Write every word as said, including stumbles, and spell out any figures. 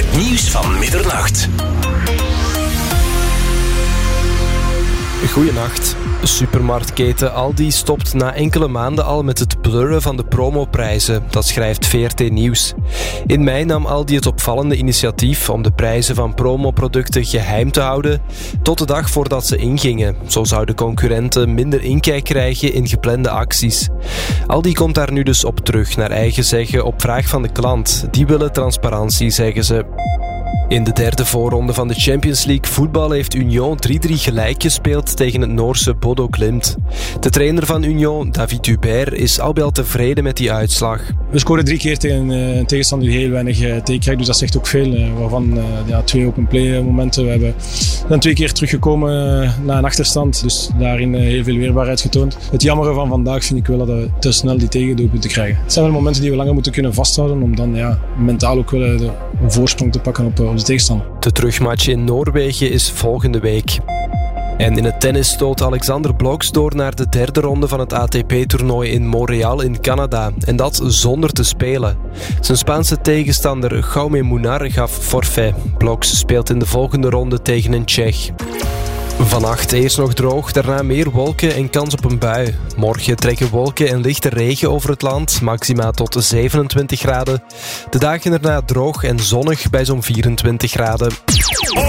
Het nieuws van middernacht. Goedenacht. Supermarktketen Aldi stopt na enkele maanden al met het blurren van de promoprijzen. Dat schrijft V R T Nieuws. In mei nam Aldi het opvallende initiatief om de prijzen van promoproducten geheim te houden tot de dag voordat ze ingingen. Zo zouden concurrenten minder inkijk krijgen in geplande acties. Aldi komt daar nu dus op terug, naar eigen zeggen, op vraag van de klant. Die willen transparantie, zeggen ze. In de derde voorronde van de Champions League voetbal heeft Union drie drie gelijk gespeeld tegen het Noorse Bodo Glimt. De trainer van Union, David Hubert, is al bij al tevreden met die uitslag. We scoren drie keer tegen een tegenstander die heel weinig tegenkrijgt, dus dat zegt ook veel. Waarvan ja, twee open play momenten. We hebben dan twee keer teruggekomen na een achterstand, dus daarin heel veel weerbaarheid getoond. Het jammere van vandaag vind ik wel dat we te snel die tegendoelpunten krijgen. Het zijn wel momenten die we langer moeten kunnen vasthouden om dan ja, mentaal ook wel een voorsprong te pakken op onze tegenstander. De terugmatch in Noorwegen is volgende week. En in het tennis stoot Alexander Bloksch door naar de derde ronde van het A T P-toernooi in Montreal in Canada. En dat zonder te spelen. Zijn Spaanse tegenstander Jaume Munar gaf forfait. Bloksch speelt in de volgende ronde tegen een Tsjech. Vannacht eerst nog droog, daarna meer wolken en kans op een bui. Morgen trekken wolken en lichte regen over het land, maxima tot zevenentwintig graden. De dagen erna droog en zonnig bij zo'n vierentwintig graden.